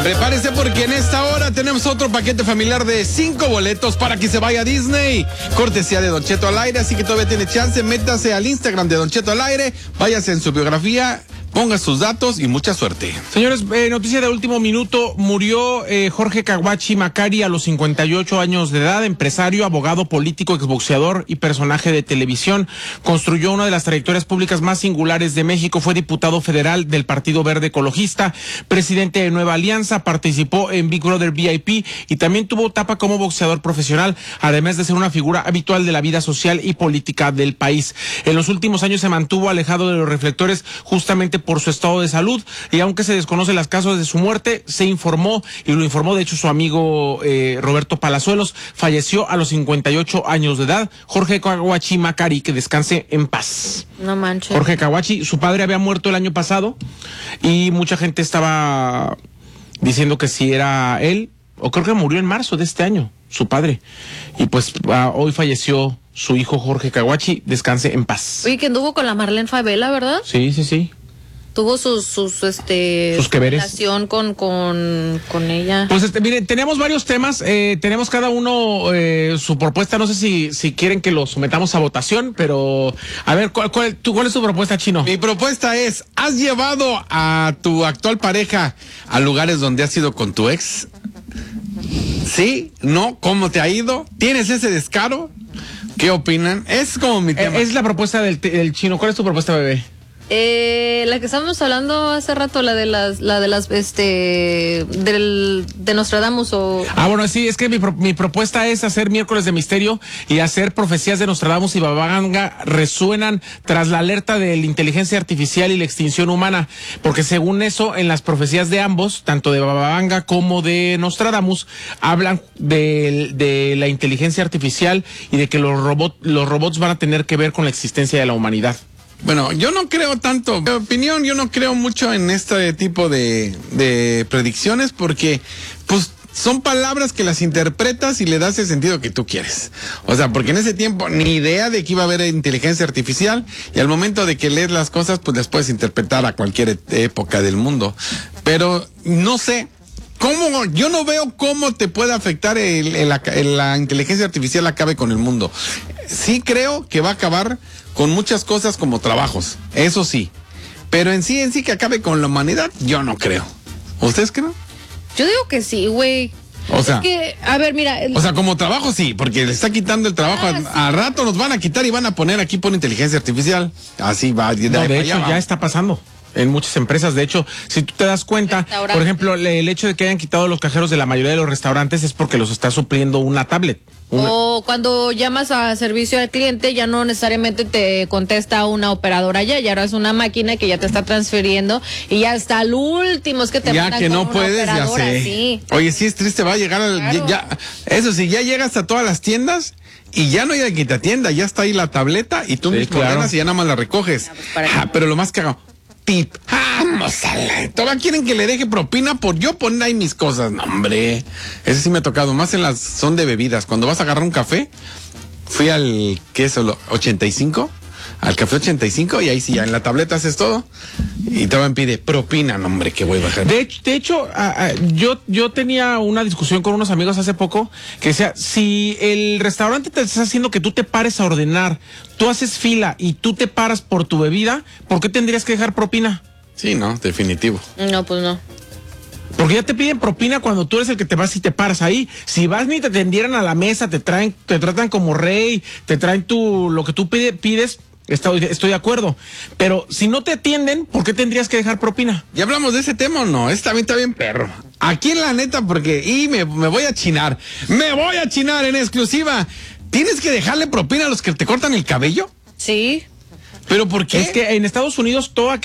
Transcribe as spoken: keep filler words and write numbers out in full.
Prepárese porque en esta hora tenemos otro paquete familiar de cinco boletos para que se vaya a Disney. Cortesía de Don Cheto al aire, así que todavía tiene chance. Métase al Instagram de Don Cheto al aire, váyase en su biografía, ponga sus datos y mucha suerte. Señores, eh, noticia de último minuto. Murió eh, Jorge Kawachi Macari a los cincuenta y ocho años de edad, empresario, abogado, político, exboxeador y personaje de televisión. Construyó una de las trayectorias públicas más singulares de México. Fue diputado federal del Partido Verde Ecologista, presidente de Nueva Alianza, participó en Big Brother V I P y también tuvo etapa como boxeador profesional, además de ser una figura habitual de la vida social y política del país. En los últimos años se mantuvo alejado de los reflectores justamente por su estado de salud, y aunque se desconocen las causas de su muerte, se informó, y lo informó de hecho su amigo eh, Roberto Palazuelos, falleció a los cincuenta y ocho años de edad, Jorge Kawachi Macari, que descanse en paz. No manches. Jorge Kawachi, su padre había muerto el año pasado, y mucha gente estaba diciendo que si era él, o creo que murió en marzo de este año, su padre, y pues uh, hoy falleció su hijo Jorge Kawachi, descanse en paz. Oye, que anduvo con la Marlene Favela, ¿verdad? Sí, sí, sí. Tuvo sus, sus, este... Sus que veres. Relación con, con, con ella. Pues, este, miren, tenemos varios temas, eh, tenemos cada uno eh, su propuesta, no sé si, si quieren que lo sometamos a votación, pero, a ver, ¿cuál, cuál, tú, ¿cuál es tu propuesta, Chino? Mi propuesta es, ¿has llevado a tu actual pareja a lugares donde has ido con tu ex? ¿Sí? ¿No? ¿Cómo te ha ido? ¿Tienes ese descaro? ¿Qué opinan? Es como mi tema. Eh, es la propuesta del, del Chino. ¿Cuál es tu propuesta, bebé? Eh, la que estábamos hablando hace rato, la de las, la de las, este, del, de Nostradamus o... Ah, bueno, sí, es que mi, pro, mi propuesta es hacer miércoles de misterio y hacer profecías de Nostradamus y Baba Vanga resuenan tras la alerta de la inteligencia artificial y la extinción humana, porque según eso, en las profecías de ambos, tanto de Baba Vanga como de Nostradamus, hablan de, de la inteligencia artificial y de que los robots, los robots van a tener que ver con la existencia de la humanidad. Bueno, yo no creo tanto, en mi opinión, yo no creo mucho en este tipo de, de predicciones porque, pues, son palabras que las interpretas y le das el sentido que tú quieres. O sea, porque en ese tiempo ni idea de que iba a haber inteligencia artificial y al momento de que lees las cosas, pues las puedes interpretar a cualquier época del mundo. Pero no sé. ¿Cómo? Yo no veo cómo te puede afectar el, el, el, la inteligencia artificial acabe con el mundo. Sí creo que va a acabar con muchas cosas como trabajos, eso sí. Pero en sí, en sí que acabe con la humanidad, yo no creo. ¿Ustedes creen? Yo digo que sí, güey. O sea, es que, a ver, mira. El... O sea, como trabajo sí, porque le está quitando el trabajo. Ah, a, sí. a rato nos van a quitar y van a poner aquí por inteligencia artificial. Así va. De, no, de hecho, ya está pasando. En muchas empresas, de hecho, si tú te das cuenta, por ejemplo, el hecho de que hayan quitado los cajeros de la mayoría de los restaurantes es porque los está supliendo una tablet. Una... O cuando llamas a servicio al cliente, ya no necesariamente te contesta una operadora ya, ya ahora es una máquina que ya te está transfiriendo y ya está al último, es que te ya que no una puedes, ya sé. Sí. Oye, sí es triste, va a llegar al, claro. ya, ya, eso sí, ya llegas a todas las tiendas y ya no hay que te atienda, ya está ahí la tableta y tú sí, mismo claro. ganas y ya nada más la recoges. Ah, pues ah, pero lo más cagado. Tip. Vamos a la... Todavía quieren que le deje propina por yo poner ahí mis cosas. No, hombre. Ese sí me ha tocado. Más en las... Son de bebidas. Cuando vas a agarrar un café, fui al... ¿Qué es eso? ¿ochenta y cinco? Al café ochenta y cinco y ahí sí ya en la tableta haces todo. Y todavía me pide propina. No, hombre, que voy a bajar. De hecho, de hecho a, a, yo, yo tenía una discusión con unos amigos hace poco que decía, si el restaurante te está haciendo que tú te pares a ordenar, tú haces fila y tú te paras por tu bebida, ¿por qué tendrías que dejar propina? Sí, no, definitivo. No, pues no. Porque ya te piden propina cuando tú eres el que te vas y te paras ahí. Si vas ni te tendieran a la mesa, te traen, te tratan como rey, te traen tu, lo que tú pide, pides, estoy, estoy de acuerdo. Pero si no te atienden, ¿por qué tendrías que dejar propina? ¿Ya hablamos de ese tema o no? Este también está bien perro. Aquí en la neta, porque, y me, me voy a chinar, me voy a chinar en exclusiva. ¿Tienes que dejarle propina a los que te cortan el cabello? Sí. ¿Pero por qué? Es que en Estados Unidos toda